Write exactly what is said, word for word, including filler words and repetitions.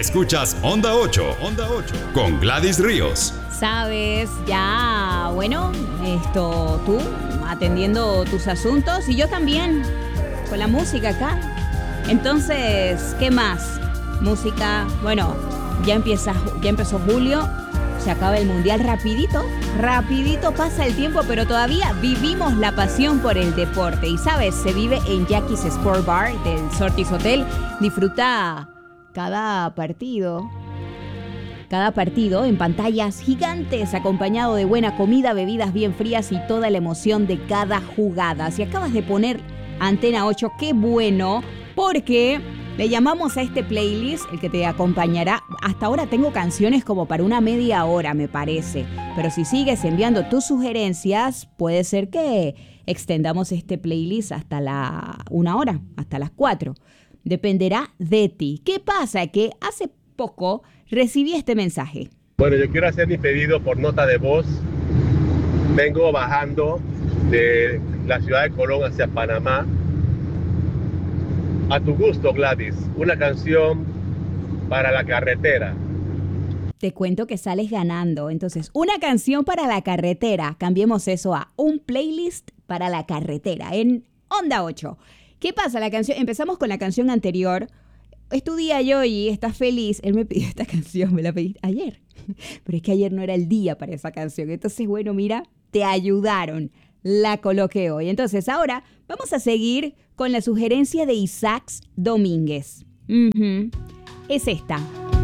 Escuchas Onda ocho, Onda ocho, con Gladys Ríos. Sabes, ya, bueno, esto tú atendiendo tus asuntos y yo también con la música acá. Entonces, ¿qué más? Música, bueno, ya empieza, ya empezó julio, se acaba el mundial rapidito, rapidito pasa el tiempo, pero todavía vivimos la pasión por el deporte. Y sabes, se vive en Jackie's Sport Bar del Sortis Hotel. Disfruta cada partido. Cada partido en pantallas gigantes, acompañado de buena comida, bebidas bien frías y toda la emoción de cada jugada. Si acabas de poner Antena ocho, qué bueno, porque le llamamos a este playlist, el que te acompañará. Hasta ahora tengo canciones como para una media hora, me parece. Pero si sigues enviando tus sugerencias, puede ser que extendamos este playlist hasta la una hora, hasta las cuatro. Dependerá de ti. ¿Qué pasa? Que hace poco recibí este mensaje. Bueno, yo quiero hacer mi pedido por nota de voz. Vengo bajando de la ciudad de Colón hacia Panamá. A tu gusto, Gladys, una canción para la carretera. Te cuento que sales ganando. Entonces, una canción para la carretera. Cambiemos eso a un playlist para la carretera en Onda ocho. ¿Qué pasa? La canción, empezamos con la canción anterior. Es tu día, Yoyi, estás feliz. Él me pidió esta canción, me la pedí ayer. Pero es que ayer no era el día para esa canción. Entonces, bueno, mira, te ayudaron. La coloqué hoy. Entonces, ahora vamos a seguir con la sugerencia de Isaac Domínguez. Uh-huh. Es esta.